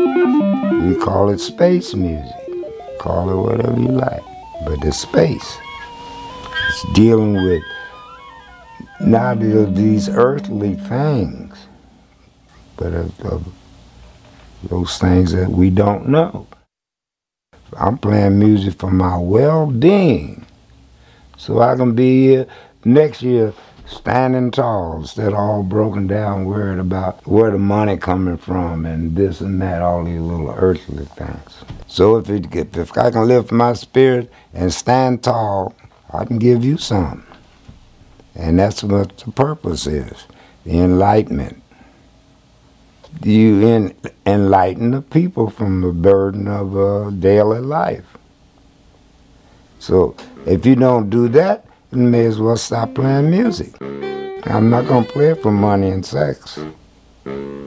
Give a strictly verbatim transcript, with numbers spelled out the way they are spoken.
You call it space music. Call it whatever you like. But the space. It's dealing with not of these earthly things, but of, of those things that we don't know. I'm playing music for my well-being, so I can be here next year standing tall instead of all broken down, worried about where the money coming from and this and that, all these little earthly things. So if, it, if I can lift my spirit and stand tall, I can give you some. And that's what the purpose is, the enlightenment. You en enlighten the people from the burden of uh, daily life. So if you don't do that, you may as well stop playing music. I'm not going to play it for money and sex.